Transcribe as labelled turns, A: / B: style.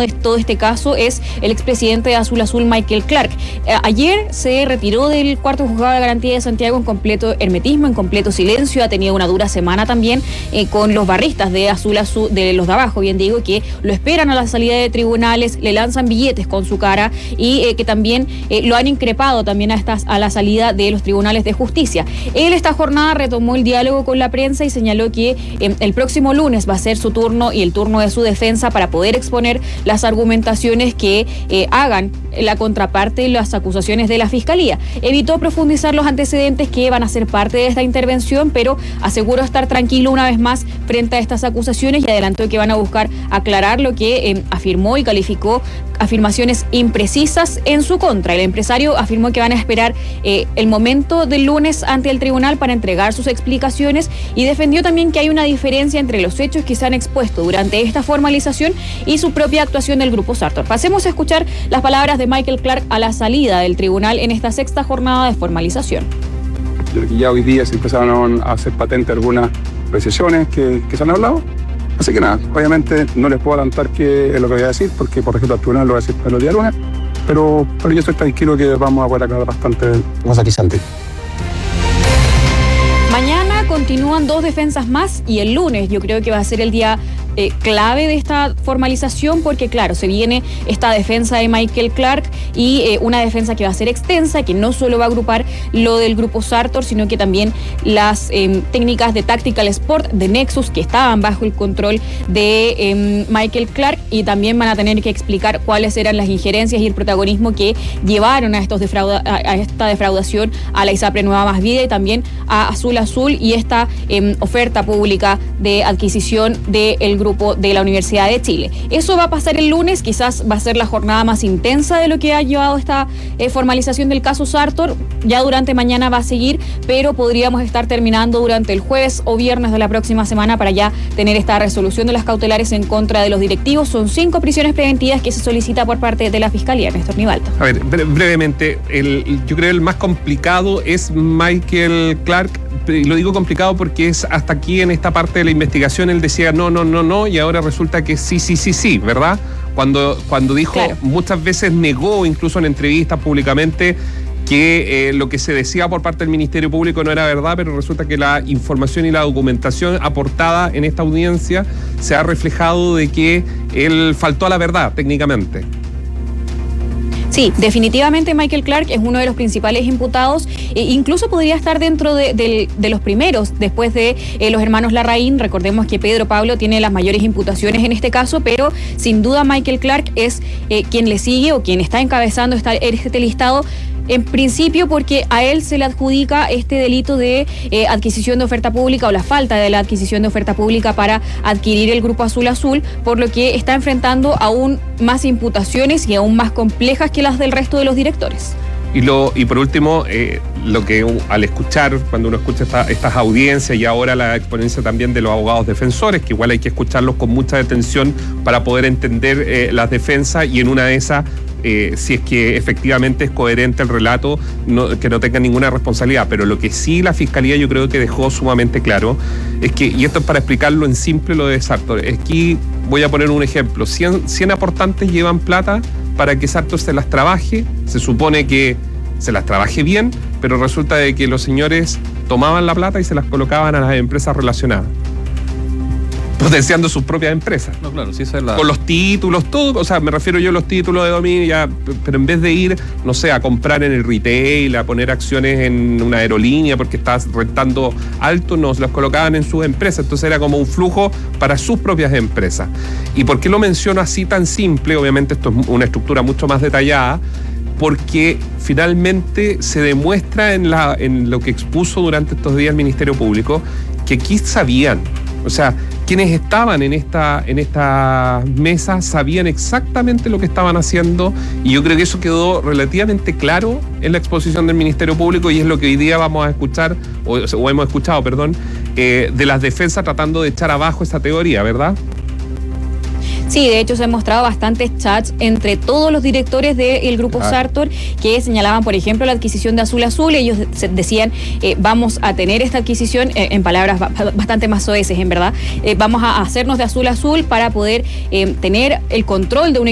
A: de todo este caso es el expresidente de Azul Azul, Michael Clark. Ayer se retiró del cuarto juzgado de garantía de Santiago en completo hermetismo, en completo silencio. Ha tenido una dura semana también con los barristas de Azul Azul, de los de abajo, bien digo, que lo esperan a la salida de tribunales, le lanzan billetes con su cara y que también lo han increpado también a la salida de los tribunales de justicia. Él esta jornada retomó el diálogo con la prensa y señaló que el próximo lunes va a ser su turno y el turno de su defensa para poder exponer las argumentaciones que hagan la contraparte y las acusaciones de la Fiscalía. Evitó profundizar los antecedentes que van a ser parte de esta intervención, pero aseguró estar tranquilo una vez más frente a estas acusaciones y adelantó que van a buscar aclarar lo que afirmó y calificó afirmaciones imprecisas en su contra. El empresario afirmó que van a esperar el momento del lunes ante el tribunal para entregar sus explicaciones y defendió también que hay una diferencia entre los hechos que se han expuesto durante esta formalización y su propia actuación del Grupo Sartor. Pasemos a escuchar las palabras de Michael Clark a la salida del tribunal en esta sexta jornada de formalización.
B: Yo creo que ya hoy día se empezaron a hacer patentes algunas precisiones que se han hablado. Así que nada, obviamente no les puedo adelantar qué es lo que voy a decir, porque por respeto al tribunal lo voy a decir para los días lunes, pero yo estoy tranquilo que vamos a poder aclarar bastante más satisfactorio.
A: Mañana continúan 2 defensas más y el lunes yo creo que va a ser el día clave de esta formalización porque claro, se viene esta defensa de Michael Clark y una defensa que va a ser extensa, que no solo va a agrupar lo del Grupo Sartor, sino que también las técnicas de Tactical Sport, de Nexus, que estaban bajo el control de Michael Clark y también van a tener que explicar cuáles eran las injerencias y el protagonismo que llevaron a esta defraudación a la ISAPRE Nueva Más Vida y también a Azul Azul y esta oferta pública de adquisición del grupo de la Universidad de Chile. Eso va a pasar el lunes, quizás va a ser la jornada más intensa de lo que ha llevado esta formalización del caso Sartor. Ya durante mañana va a seguir, pero podríamos estar terminando durante el jueves o viernes de la próxima semana para ya tener esta resolución de las cautelares en contra de los directivos. Son 5 prisiones preventivas que se solicita por parte de la Fiscalía. Néstor Nivaldo.
C: A ver, brevemente, yo creo el más complicado es Michael Clark. Y lo digo complicado porque es hasta aquí en esta parte de la investigación él decía no, y ahora resulta que sí, ¿verdad? Cuando dijo, claro, muchas veces negó, incluso en entrevistas públicamente, que lo que se decía por parte del Ministerio Público no era verdad, pero resulta que la información y la documentación aportada en esta audiencia se ha reflejado de que él faltó a la verdad técnicamente.
A: Sí, definitivamente Michael Clark es uno de los principales imputados, incluso podría estar dentro de los primeros, después de los hermanos Larraín. Recordemos que Pedro Pablo tiene las mayores imputaciones en este caso, pero sin duda Michael Clark es quien le sigue o quien está encabezando este listado. En principio porque a él se le adjudica este delito de adquisición de oferta pública o la falta de la adquisición de oferta pública para adquirir el Grupo Azul Azul, por lo que está enfrentando aún más imputaciones y aún más complejas que las del resto de los directores.
C: Y por último, lo que al escuchar, cuando uno escucha estas audiencias y ahora la exponencia también de los abogados defensores, que igual hay que escucharlos con mucha detención para poder entender las defensas y en una de esas, si es que efectivamente es coherente el relato, que no tenga ninguna responsabilidad. Pero lo que sí la Fiscalía yo creo que dejó sumamente claro es que, y esto es para explicarlo en simple lo de Sartor, es que voy a poner un ejemplo, 100 aportantes llevan plata para que Sartor se las trabaje, se supone que se las trabaje bien, pero resulta de que los señores tomaban la plata y se las colocaban a las empresas relacionadas, potenciando sus propias empresas.
D: No, claro, sí, esa es la...
C: Con los títulos, todo, o sea, me refiero yo a los títulos de dominio, ya, pero en vez de ir, no sé, a comprar en el retail, a poner acciones en una aerolínea porque estás rentando alto, nos las colocaban en sus empresas, entonces era como un flujo para sus propias empresas. ¿Y por qué lo menciono así tan simple? Obviamente esto es una estructura mucho más detallada, porque finalmente se demuestra en lo que expuso durante estos días el Ministerio Público que aquí sabían, o sea, quienes estaban en esta mesa sabían exactamente lo que estaban haciendo, y yo creo que eso quedó relativamente claro en la exposición del Ministerio Público, y es lo que hoy día vamos a escuchar, o hemos escuchado, perdón, de las defensas tratando de echar abajo esa teoría, ¿verdad?
A: Sí, de hecho se han mostrado bastantes chats entre todos los directores del Grupo Sartor que señalaban, por ejemplo, la adquisición de Azul Azul. Ellos decían, vamos a tener esta adquisición, en palabras bastante más soeces, en verdad, vamos a hacernos de Azul Azul para poder tener el control de un